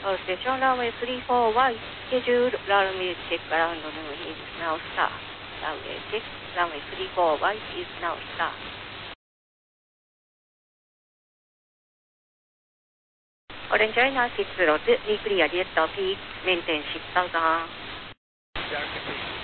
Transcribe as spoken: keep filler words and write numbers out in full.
All station runway three four Y, scheduled runway check around noon is now start. Runway check, runway three four Y is now start. Orange China six zero two, we clear jet peak, maintain six thousand.